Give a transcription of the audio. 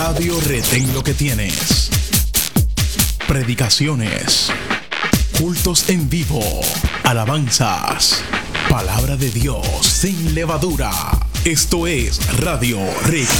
Radio Retén Lo Que Tienes. Predicaciones, cultos en vivo, alabanzas, palabra de Dios sin levadura. Esto es Radio Retén.